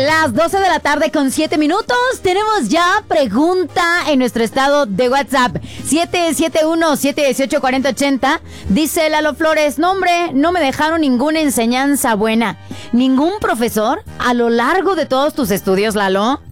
Las 12 de la tarde con 7 minutos. Tenemos ya pregunta en nuestro estado de WhatsApp. 771-718-4080. Dice Lalo Flores, no hombre, no me dejaron ninguna enseñanza buena. ¿Ningún profesor a lo largo de todos tus estudios, Lalo?